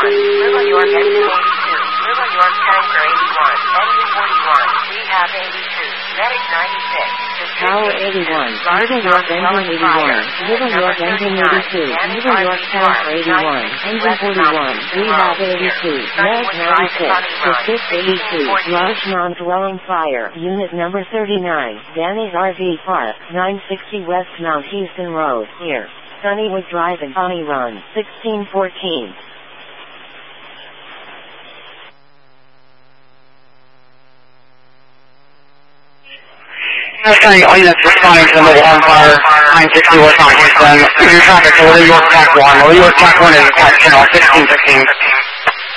Little York engine 82. Little York tanker 81. Engine 41. Rehab 82. Medic 96. Tower 81. Little York engine 81. Little York engine 82. Little York tanker 81. Engine 41. Rehab 82. Med 96. Assist 82. Large non-dwelling fire. Unit number 39. Danny's RV Park. 960 West Mount Houston Road. Here. Sunnywood Drive and Honey Run. 1614. Sunny, all units responding to the alarm fire, 960 West Mount Houston. Your traffic to Little York Tac 1. Little York Tac 1 is at channel 1616.